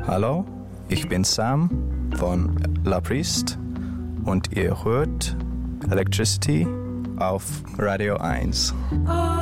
Hallo, ich bin Sam von La Priest und ihr hört Electricity auf Radio 1.